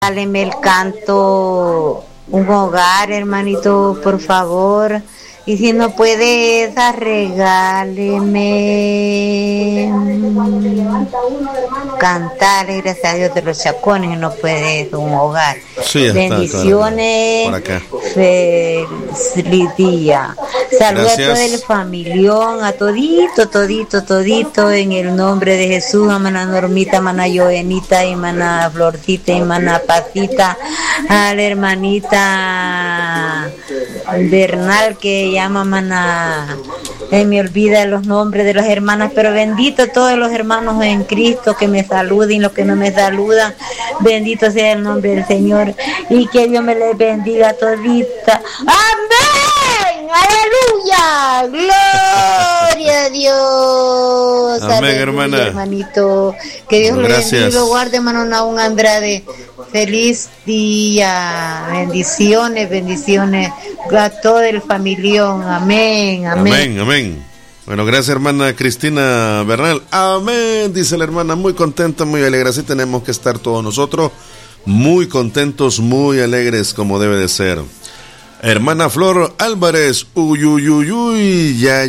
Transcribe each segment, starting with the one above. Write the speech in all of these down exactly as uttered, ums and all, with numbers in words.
Dáleme el canto, un hogar, hermanito, por favor. Y si no puedes, regáleme cantar, gracias a Dios de los chacones, no puedes un hogar. Sí, está, bendiciones, claro. Por acá. Feliz día. Saludos a todo el familión, a todito, todito, todito, en el nombre de Jesús, a mana Normita, mana Jovenita, y mana Florcita, y mana Pacita, a la hermanita Bernal, que llama mana, eh, me olvida los nombres de las hermanas, pero bendito todos los hermanos en Cristo que me saluden, los que no me saludan, bendito sea el nombre del Señor, y que Dios me les bendiga todita. ¡Amén! ¡Aleluya! ¡Gloria a Dios! Amén, ¡Aleluya, hermana! Hermanito, que Dios lo bendiga y lo guarde, hermano Naún Andrade. Feliz día, bendiciones, bendiciones a todo el familión, amén, amén. Amén, amén. Bueno, gracias, hermana Cristina Bernal. Amén, dice la hermana, muy contenta, muy alegre. Así tenemos que estar todos nosotros, muy contentos, muy alegres, como debe de ser. Hermana Flor Álvarez, uy, uy, uy, uy, ya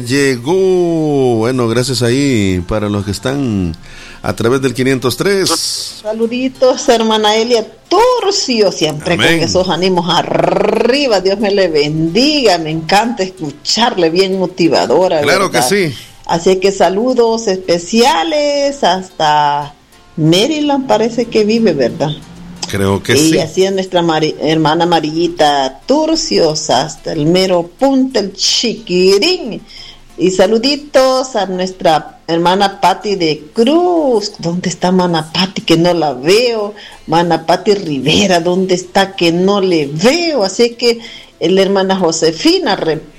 llegó. Bueno, gracias ahí para los que están a través del quinientos tres. Saluditos, hermana Elia Turcio, siempre Amén. Con esos ánimos arriba, Dios me le bendiga, me encanta escucharle, bien motivadora. Claro ¿verdad? que sí. Así que saludos especiales hasta Maryland, parece que vive, ¿verdad? Creo que y sí. Y así es nuestra Mari, hermana amarillita Turcios, hasta el mero punto, el Chiquirín. Y saluditos a nuestra hermana Patti de Cruz. ¿Dónde está mana Patti? Que no la veo. Mana Patti Rivera, ¿dónde está? Que no le veo. Así que la hermana Josefina,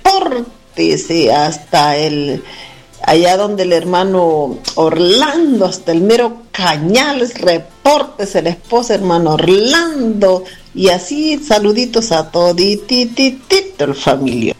repórtese hasta el... allá donde el hermano Orlando, hasta el mero Cañales, reportes la esposa, hermano Orlando, y así saluditos a toditititito el familia.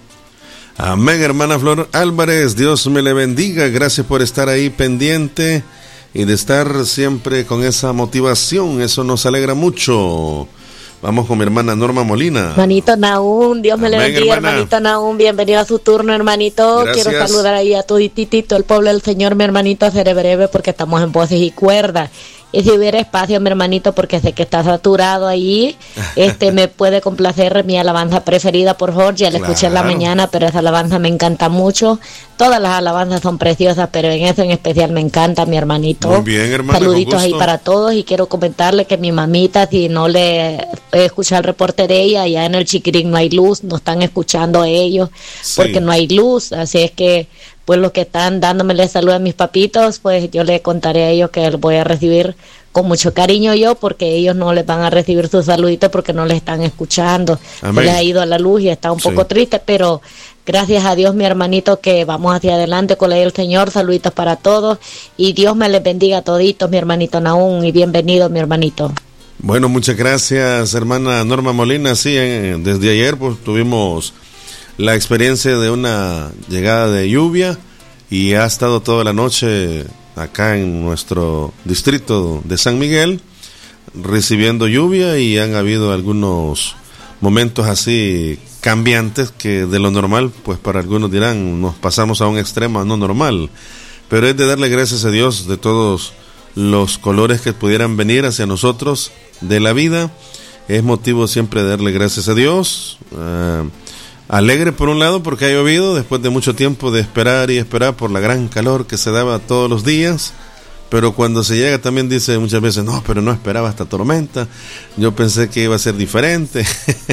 Amén, hermana Flor Álvarez, Dios me le bendiga, gracias por estar ahí pendiente y de estar siempre con esa motivación, eso nos alegra mucho. Vamos con mi hermana Norma Molina. Hermanito Naún, Dios me Amén, le bendiga, hermana. hermanito Naún, bienvenido a su turno, hermanito. Gracias. Quiero saludar ahí a todititito el pueblo del Señor, mi hermanito, seré breve porque estamos en voces y cuerdas. Y si hubiera espacio, mi hermanito, porque sé que está saturado ahí, este me puede complacer mi alabanza preferida por Jorge, ya la Claro. escuché en la mañana, pero esa alabanza me encanta mucho. Todas las alabanzas son preciosas, pero en eso en especial me encanta, mi hermanito. Muy bien, hermana, Saluditos con ahí gusto. para todos, y quiero comentarle que mi mamita, si no le escucha el reporte de ella, allá en el Chiquirín no hay luz, no están escuchando ellos, Sí. porque no hay luz, así es que pues los que están dándomele salud a mis papitos, pues yo les contaré a ellos que los voy a recibir con mucho cariño yo, porque ellos no les van a recibir sus saluditos porque no les están escuchando. Amén. Se les ha ido a la luz y está un Sí. poco triste, pero gracias a Dios, mi hermanito, que vamos hacia adelante con la del Señor. Saluditos para todos y Dios me les bendiga a toditos, mi hermanito Naún, y bienvenido, mi hermanito. Bueno, muchas gracias, hermana Norma Molina. Sí, eh, desde ayer pues tuvimos la experiencia de una llegada de lluvia y ha estado toda la noche acá en nuestro distrito de San Miguel recibiendo lluvia, y han habido algunos momentos así cambiantes que de lo normal, pues para algunos dirán, nos pasamos a un extremo no normal, pero es de darle gracias a Dios de todos los colores que pudieran venir hacia nosotros de la vida. Es motivo siempre de darle gracias a Dios. Uh, alegre por un lado porque ha llovido después de mucho tiempo de esperar y esperar por la gran calor que se daba todos los días, pero cuando se llega también dice muchas veces, no, pero no esperaba esta tormenta, yo pensé que iba a ser diferente.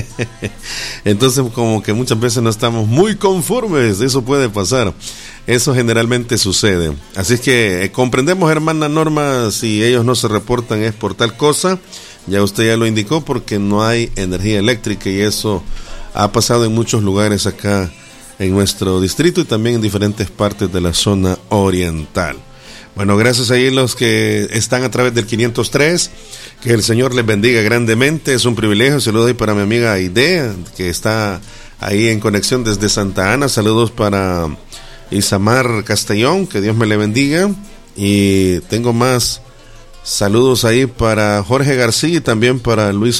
Entonces como que muchas veces no estamos muy conformes, eso puede pasar, eso generalmente sucede. Así es que eh, comprendemos, hermana Norma, si ellos no se reportan es por tal cosa, ya usted ya lo indicó, porque no hay energía eléctrica, y eso ha pasado en muchos lugares acá en nuestro distrito y también en diferentes partes de la zona oriental. Bueno, gracias ahí los que están a través del quinientos tres, que el Señor les bendiga grandemente, es un privilegio. Saludos ahí para mi amiga Aide, que está ahí en conexión desde Santa Ana. Saludos para Isamar Castellón, que Dios me le bendiga. Y tengo más Saludos ahí para Jorge García y también para Luis